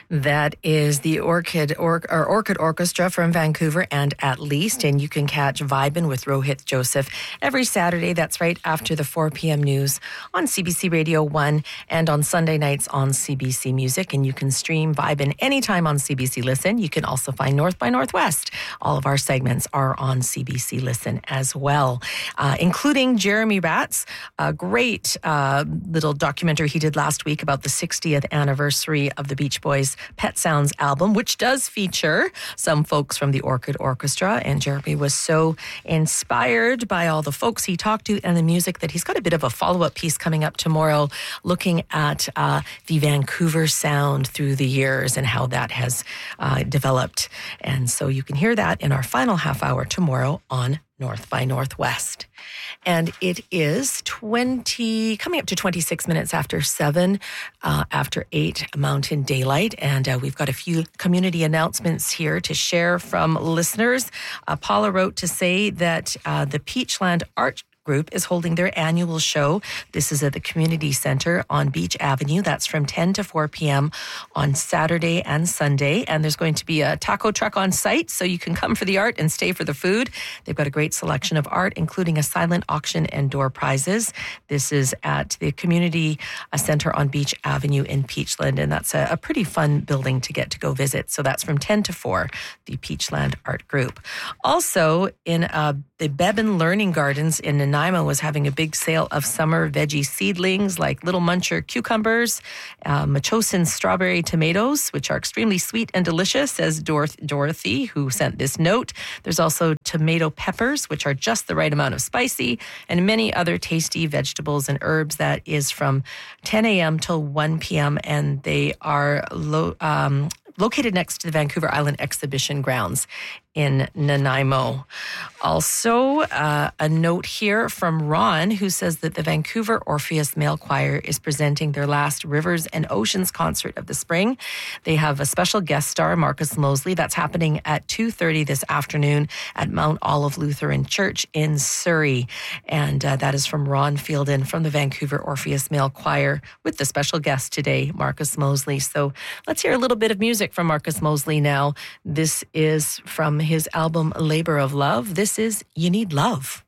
That is the Orchid Orchestra from Vancouver and At Least. And you can catch Vibin' with Rohit Joseph every Saturday. That's right after the 4 p.m. news on CBC Radio 1 and on Sunday nights on CBC Music. And you can stream Vibin' anytime on CBC Listen. You can also find North by Northwest. All of our segments are on CBC Listen as well, including Jeremy Ratz, a great little documentary he did last week about the 60th anniversary of the Beach Boys' Pet Sounds album, which does feature some folks from the Orchid Orchestra. And Jeremy was so inspired by all the folks he talked to and the music that he's got a bit of a follow-up piece coming up tomorrow looking at the Vancouver sound through the years and how that has developed. And so you can hear that in our final half hour tomorrow on North by Northwest. And it is coming up to 26 minutes after 7, after 8 Mountain Daylight. And we've got a few community announcements here to share from listeners. Paula wrote to say that the Peachland Art Group is holding their annual show. This is at the Community Center on Beach Avenue. That's from 10 to 4 p.m. on Saturday and Sunday. And there's going to be a taco truck on site, so you can come for the art and stay for the food. They've got a great selection of art, including a silent auction and door prizes. This is at the Community Center on Beach Avenue in Peachland, and that's a pretty fun building to get to go visit. So that's from 10 to 4, the Peachland Art Group. Also, in the Beban Learning Gardens in Nanaimo was having a big sale of summer veggie seedlings like Little Muncher cucumbers, Machosin strawberry tomatoes, which are extremely sweet and delicious, says Dorothy, who sent this note. There's also tomato peppers, which are just the right amount of spicy, and many other tasty vegetables and herbs. That is from 10 a.m. till 1 p.m., and they are located next to the Vancouver Island Exhibition Grounds in Nanaimo. Also, a note here from Ron, who says that the Vancouver Orpheus Male Choir is presenting their last Rivers and Oceans concert of the spring. They have a special guest star, Marcus Mosley. That's happening at 2:30 this afternoon at Mount Olive Lutheran Church in Surrey. And that is from Ron Fielden from the Vancouver Orpheus Male Choir with the special guest today, Marcus Mosley. So let's hear a little bit of music from Marcus Mosley now. This is from his album Labor of Love. This is You Need Love.